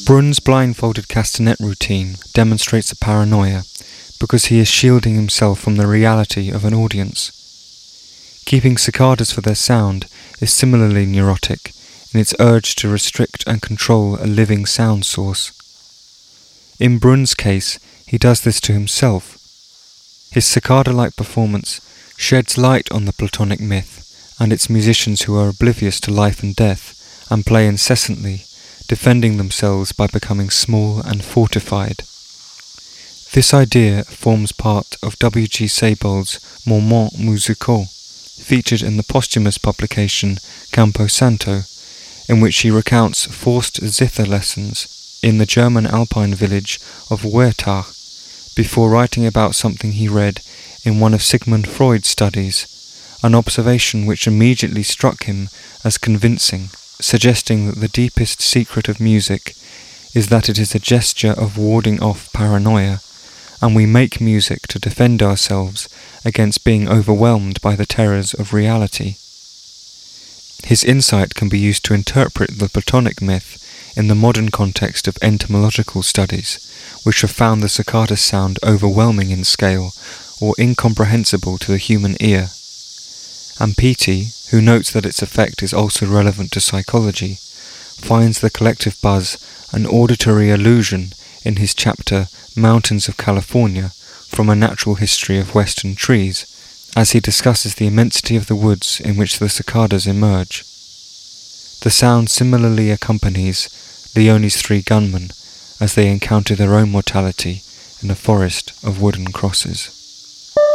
Brun's blindfolded castanet routine demonstrates a paranoia because he is shielding himself from the reality of an audience. Keeping cicadas for their sound is similarly neurotic in its urge to restrict and control a living sound source. In Brun's case, he does this to himself. His cicada-like performance sheds light on the Platonic myth and its musicians who are oblivious to life and death and play incessantly, defending themselves by becoming small and fortified. This idea forms part of W.G. Seybold's Moments musicaux, featured in the posthumous publication Campo Santo, in which he recounts forced zither lessons in the German alpine village of Wertach, before writing about something he read in one of Sigmund Freud's studies, an observation which immediately struck him as convincing, suggesting that the deepest secret of music is that it is a gesture of warding off paranoia, and we make music to defend ourselves against being overwhelmed by the terrors of reality. His insight can be used to interpret the Platonic myth in the modern context of entomological studies, which have found the cicada sound overwhelming in scale or incomprehensible to the human ear. And Petey, who notes that its effect is also relevant to psychology, finds the collective buzz an auditory illusion in his chapter Mountains of California from a Natural History of Western Trees, as he discusses the immensity of the woods in which the cicadas emerge. The sound similarly accompanies Leone's three gunmen as they encounter their own mortality in a forest of wooden crosses.